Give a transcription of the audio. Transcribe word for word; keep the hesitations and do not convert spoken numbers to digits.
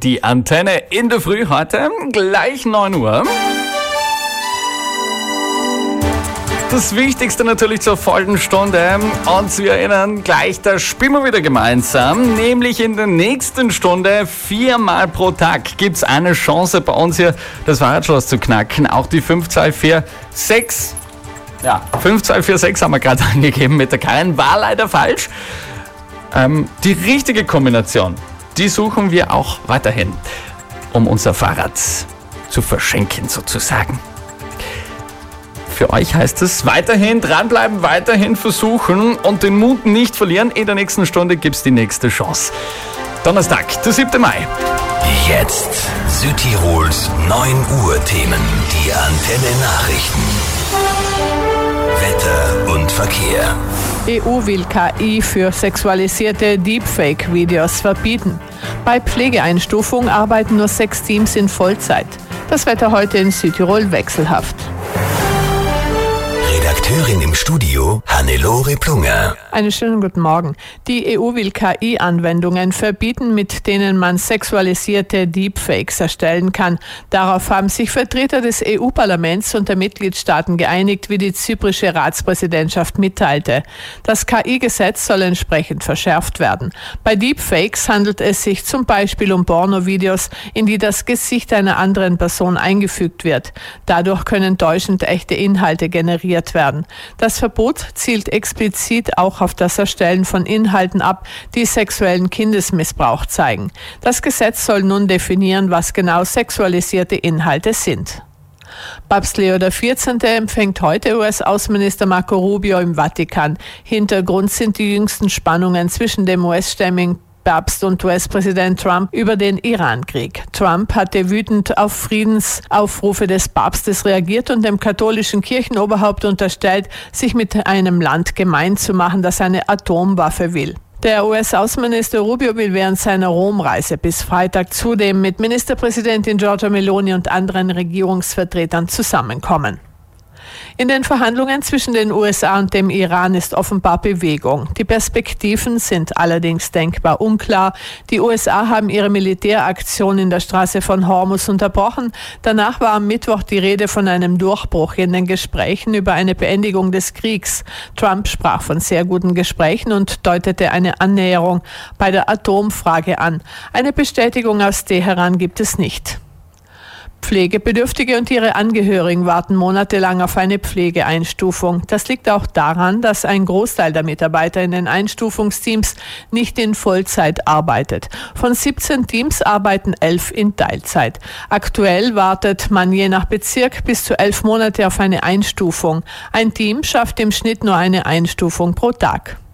die Antenne in der Früh heute, gleich neun Uhr. Das Wichtigste natürlich zur vollen Stunde und wir erinnern gleich, da spielen wir wieder gemeinsam, nämlich in der nächsten Stunde viermal pro Tag gibt es eine Chance bei uns hier das Fahrradschloss zu knacken, auch die fünf zwei vier sechs, ja, fünf zwei vier sechs haben wir gerade angegeben mit der Karin, war leider falsch. Ähm, die richtige Kombination, die suchen wir auch weiterhin, um unser Fahrrad zu verschenken sozusagen. Für euch heißt es weiterhin dranbleiben, weiterhin versuchen und den Mut nicht verlieren. In der nächsten Stunde gibt es die nächste Chance. Donnerstag, der siebte Mai. Jetzt Südtirols neun Uhr Themen. Die Antenne Nachrichten. Wetter und Verkehr. E U will K I für sexualisierte Deepfake-Videos verbieten. Bei Pflegeeinstufung arbeiten nur sechs Teams in Vollzeit. Das Wetter heute in Südtirol wechselhaft. Redakteurin im Studio, Hannelore Plunger. Einen schönen guten Morgen. Die E U will K I-Anwendungen verbieten, mit denen man sexualisierte Deepfakes erstellen kann. Darauf haben sich Vertreter des E U-Parlaments und der Mitgliedstaaten geeinigt, wie die zyprische Ratspräsidentschaft mitteilte. Das K I-Gesetz soll entsprechend verschärft werden. Bei Deepfakes handelt es sich zum Beispiel um Pornovideos, in die das Gesicht einer anderen Person eingefügt wird. Dadurch können täuschend echte Inhalte generiert werden. Das Verbot zielt explizit auch auf das Erstellen von Inhalten ab, die sexuellen Kindesmissbrauch zeigen. Das Gesetz soll nun definieren, was genau sexualisierte Inhalte sind. Papst Leo der vierzehnte empfängt heute U S-Außenminister Marco Rubio im Vatikan. Hintergrund sind die jüngsten Spannungen zwischen dem U S-stämmigen Papst und U S-Präsident Trump über den Iran-Krieg. Trump hatte wütend auf Friedensaufrufe des Papstes reagiert und dem katholischen Kirchenoberhaupt unterstellt, sich mit einem Land gemein zu machen, das eine Atomwaffe will. Der U S-Außenminister Rubio will während seiner Romreise bis Freitag zudem mit Ministerpräsidentin Giorgia Meloni und anderen Regierungsvertretern zusammenkommen. In den Verhandlungen zwischen den U S A und dem Iran ist offenbar Bewegung. Die Perspektiven sind allerdings denkbar unklar. Die U S A haben ihre Militäraktion in der Straße von Hormuz unterbrochen. Danach war am Mittwoch die Rede von einem Durchbruch in den Gesprächen über eine Beendigung des Kriegs. Trump sprach von sehr guten Gesprächen und deutete eine Annäherung bei der Atomfrage an. Eine Bestätigung aus Teheran gibt es nicht. Pflegebedürftige und ihre Angehörigen warten monatelang auf eine Pflegeeinstufung. Das liegt auch daran, dass ein Großteil der Mitarbeiter in den Einstufungsteams nicht in Vollzeit arbeitet. Von siebzehn Teams arbeiten elf in Teilzeit. Aktuell wartet man je nach Bezirk bis zu elf Monate auf eine Einstufung. Ein Team schafft im Schnitt nur eine Einstufung pro Tag.